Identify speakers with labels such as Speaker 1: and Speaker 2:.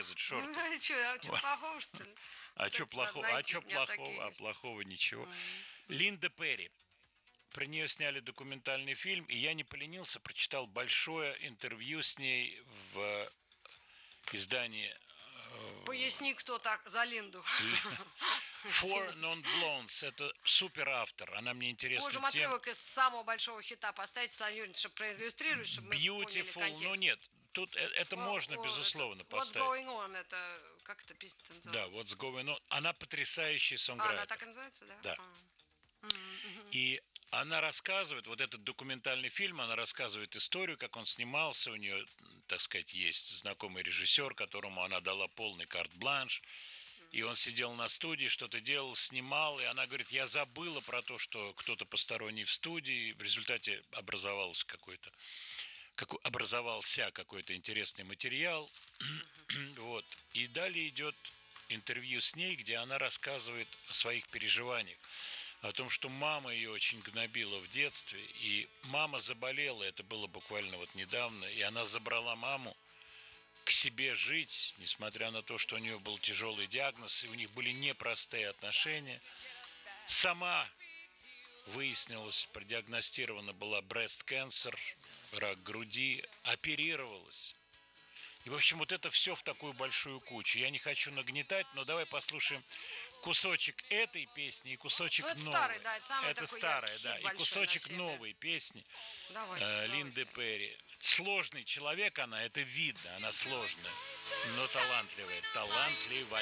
Speaker 1: подрезать шорты.
Speaker 2: Ну, что плохого, что ли?
Speaker 1: А что плохого? А
Speaker 2: Найти
Speaker 1: что
Speaker 2: меня такие
Speaker 1: плохого? А
Speaker 2: есть.
Speaker 1: плохого ничего. Линда Перри. Про нее сняли документальный фильм, и я не поленился, прочитал большое интервью с ней в издании
Speaker 2: Поясни, кто так за Линду.
Speaker 1: Four Non-Blondes. Это супер автор. Она мне интересна
Speaker 2: Можем
Speaker 1: тем...
Speaker 2: отрывок из самого большого хита поставить, Светлана Юрьевна, чтобы проиллюстрировать, чтобы мы поняли
Speaker 1: Beautiful.
Speaker 2: контекст.
Speaker 1: Ну нет, тут это можно, безусловно,
Speaker 2: What's
Speaker 1: поставить.
Speaker 2: going on? Это как это песня называется?
Speaker 1: Да, What's Going On. Она потрясающий
Speaker 2: Она
Speaker 1: сонграйтер.
Speaker 2: так и называется, да?
Speaker 1: Да. И она рассказывает, вот этот документальный фильм, она рассказывает историю, как он снимался. У нее, так сказать, есть знакомый режиссер, которому она дала полный карт-бланш. И он сидел на студии, что-то делал, снимал. И она говорит, я забыла про то, что кто-то посторонний в студии. В результате образовался какой-то интересный материал. Вот. И далее идет интервью с ней, где она рассказывает о своих переживаниях. О том, что мама ее очень гнобила в детстве, и мама заболела, это было буквально вот недавно, и она забрала маму к себе жить, несмотря на то, что у нее был тяжелый диагноз, и у них были непростые отношения. Сама выяснилось, продиагностирована была breast cancer, рак груди, оперировалась. И, в общем, вот это все в такую большую кучу. Я не хочу нагнетать, но давай послушаем кусочек этой песни и кусочек
Speaker 2: это
Speaker 1: новой.
Speaker 2: старый, да, это самый
Speaker 1: это
Speaker 2: такой
Speaker 1: старая,
Speaker 2: яркий
Speaker 1: да,
Speaker 2: хит
Speaker 1: и
Speaker 2: большой
Speaker 1: кусочек
Speaker 2: на себе.
Speaker 1: новой песни
Speaker 2: Давайте,
Speaker 1: Линды Перри. Сложный человек она, это видно, она сложная, но талантливая.